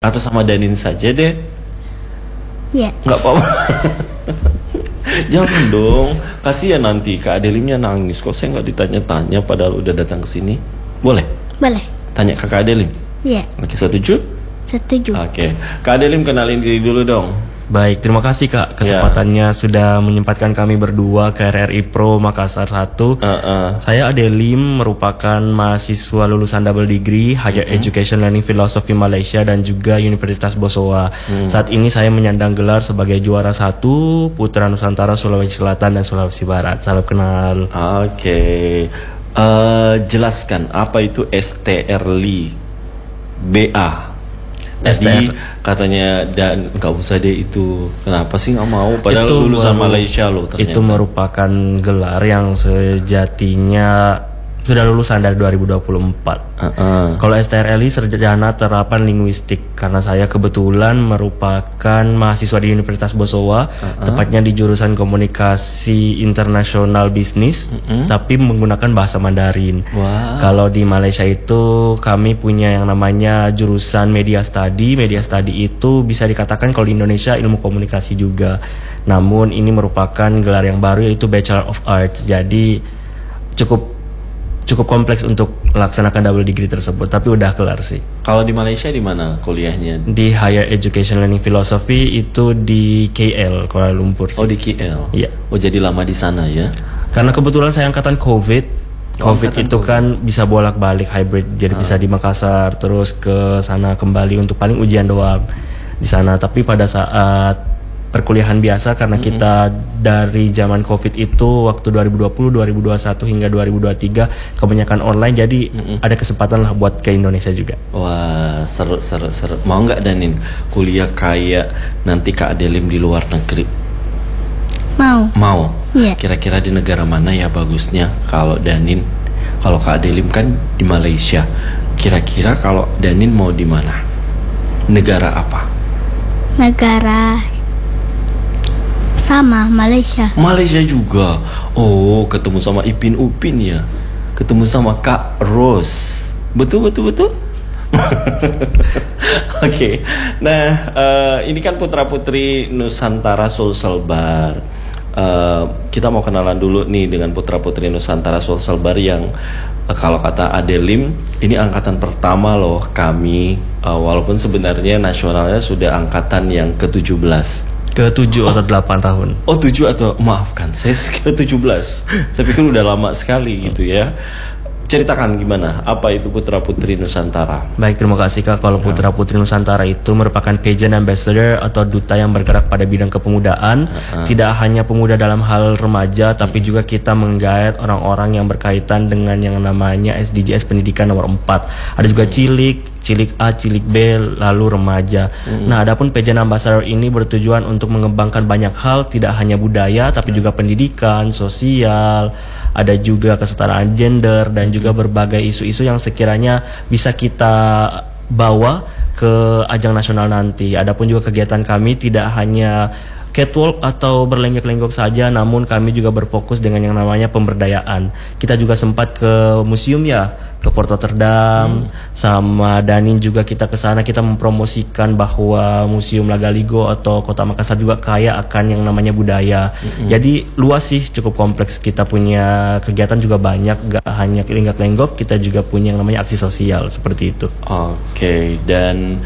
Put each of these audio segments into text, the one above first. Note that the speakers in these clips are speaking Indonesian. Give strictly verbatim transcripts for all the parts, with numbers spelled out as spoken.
Atau sama Danin saja deh? Iya. Nggak apa-apa. Jangan dong, kasihan nanti Kak Adelimnya nangis. Kok saya nggak ditanya-tanya padahal udah datang ke sini? Boleh? Boleh. Tanya ke Kak Adelim? Iya. Oke, setuju? Setuju. Oke, Kak Adelim kenalin diri dulu dong. Baik, terima kasih Kak kesempatannya ya. Sudah menyempatkan kami berdua ke R R I Pro Makassar satu. Uh, uh. Saya Adelim, merupakan mahasiswa lulusan double degree Higher mm-hmm. Education Learning Philosophy Malaysia dan juga Universitas Bosowa. Mm. Saat ini saya menyandang gelar sebagai juara satu Putra Nusantara Sulawesi Selatan dan Sulawesi Barat. Salam kenal. Oke, okay. uh, jelaskan apa itu S T R L I B A. Tadi katanya dan nggak usah deh itu, kenapa sih nggak mau? Padahal itu lulusan baru, Malaysia loh ternyata. Itu merupakan gelar yang sejatinya sudah lulusan dari dua ribu dua puluh empat. Uh-uh. Kalau S T R L I Sarjana Terapan Linguistik, karena saya kebetulan merupakan mahasiswa di Universitas Bosowa, uh-uh. tepatnya di jurusan Komunikasi Internasional Bisnis, uh-uh. tapi menggunakan bahasa Mandarin. Wow. Kalau di Malaysia itu kami punya yang namanya jurusan Media Study. Media Study itu bisa dikatakan kalau di Indonesia ilmu komunikasi juga. Namun ini merupakan gelar yang baru, yaitu Bachelor of Arts. Jadi cukup cukup kompleks untuk melaksanakan double degree tersebut, tapi udah kelar sih. Kalau di Malaysia di mana kuliahnya? Di Higher Education Learning Philosophy itu di K L, Kuala Lumpur sih. Oh, di K L? Iya. Oh, jadi lama di sana ya? Karena kebetulan saya angkatan COVID. Oh, COVID angkatan itu COVID. Kan bisa bolak-balik hybrid, jadi ah. bisa di Makassar terus ke sana kembali untuk paling ujian doang di sana. Tapi pada saat perkuliahan biasa, karena mm-hmm. kita dari zaman COVID itu waktu dua ribu dua puluh, dua ribu dua puluh satu hingga dua ribu dua puluh tiga kebanyakan online, jadi mm-hmm. ada kesempatan lah buat ke Indonesia juga. Wah, seru seru seru. Mau nggak Danin kuliah kayak nanti Kak Adelim di luar negeri? Mau. Mau. Iya. Kira-kira di negara mana ya bagusnya kalau Danin? Kalau Kak Adelim kan di Malaysia. Kira-kira kalau Danin mau di mana? Negara apa? Negara sama Malaysia. Malaysia juga. Oh, ketemu sama Ipin Upin ya. Ketemu sama Kak Rose. Betul betul betul. Oke. Okay. Nah, uh, ini kan putra putri Nusantara Sulselbar. Uh, kita mau kenalan dulu nih dengan putra putri Nusantara Sulselbar yang uh, kalau kata Adelim ini angkatan pertama loh kami. Uh, walaupun sebenarnya nasionalnya sudah angkatan yang ke tujuh belas. Ke tujuh atau delapan tahun. Oh, tujuh atau maafkan, saya kira tujuh belas. Saya pikir udah lama sekali gitu ya. Ceritakan gimana, apa itu Putra Putri Nusantara? Baik, terima kasih Kak. Kalau Putra Putri Nusantara itu merupakan pageant ambassador atau duta yang bergerak pada bidang kepemudaan. Uh-huh. Tidak hanya pemuda dalam hal remaja, tapi juga kita menggait orang-orang yang berkaitan dengan yang namanya S D Gs pendidikan nomor empat. Ada juga cilik, cilik A, cilik B, lalu remaja. Hmm. Nah, adapun pageant ambassador ini bertujuan untuk mengembangkan banyak hal, tidak hanya budaya, tapi juga pendidikan, sosial, ada juga kesetaraan gender, dan juga berbagai isu-isu yang sekiranya bisa kita bawa ke ajang nasional nanti. Adapun juga kegiatan kami tidak hanya catwalk atau berlenggak-lenggok saja, namun kami juga berfokus dengan yang namanya pemberdayaan. Kita juga sempat ke museum ya, ke Port Rotterdam, hmm. sama Danin juga kita ke sana, kita mempromosikan bahwa Museum Lagaligo atau Kota Makassar juga kaya akan yang namanya budaya. Hmm. Jadi luas sih, cukup kompleks. Kita punya kegiatan juga banyak, gak hanya lenggak-lenggok, kita juga punya yang namanya aksi sosial seperti itu. Oke, okay. Dan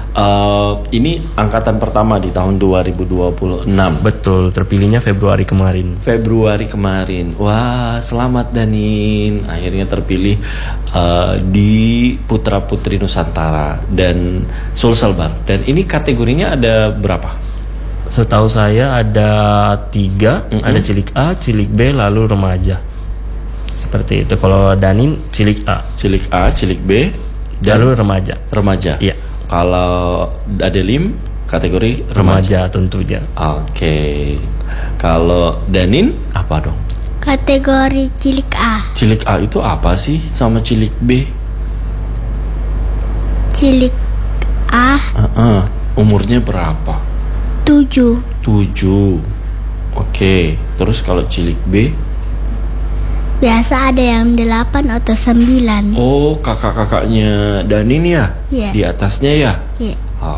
Uh, ini angkatan pertama di tahun dua ribu dua puluh enam. Betul, terpilihnya Februari kemarin. Februari kemarin. Wah, selamat Danin. Akhirnya terpilih uh, di Putra Putri Nusantara dan Sulselbar. Dan ini kategorinya ada berapa? Setahu saya ada tiga, mm-hmm. ada cilik A, cilik B, lalu remaja. Seperti itu. Kalau Danin cilik A. Cilik A, cilik B, dan lalu remaja. Remaja. Iya. Kalau Adelim kategori remaja, remaja tentunya. Oke. Okay. Kalau Danin apa dong? Kategori cilik A. Cilik A itu apa sih sama cilik B? Cilik A. Uh-uh. Umurnya berapa? Tujuh. Tujuh. Oke. Okay. Terus kalau cilik B? Biasa ada yang delapan atau sembilan. Oh, kakak-kakaknya Danin ya? Iya. Di atasnya ya? Iya.